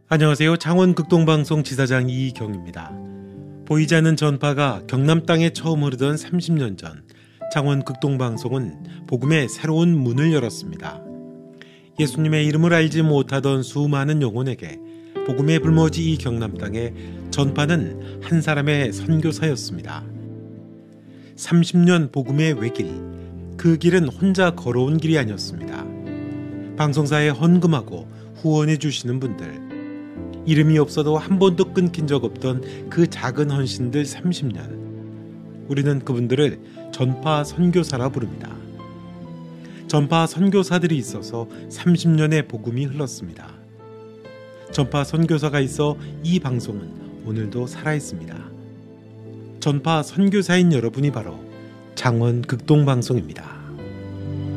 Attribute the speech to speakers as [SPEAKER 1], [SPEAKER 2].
[SPEAKER 1] 안녕하세요. 창원 극동방송 지사장 이경입니다. 보이지 않는 전파가 경남 땅에 처음 흐르던 30년 전, 창원 극동방송은 복음의 새로운 문을 열었습니다. 예수님의 이름을 알지 못하던 수많은 영혼에게 복음의 불모지 이 경남 땅에 전파는 한 사람의 선교사였습니다. 30년 복음의 외길, 그 길은 혼자 걸어온 길이 아니었습니다. 방송사에 헌금하고 후원해 주시는 분들, 이름이 없어도 한 번도 끊긴 적 없던 그 작은 헌신들 30년. 우리는 그분들을 전파 선교사라 부릅니다. 전파 선교사들이 있어서 30년의 복음이 흘렀습니다. 전파 선교사가 있어 이 방송은 오늘도 살아있습니다. 전파 선교사인 여러분이 바로 창원 극동방송입니다.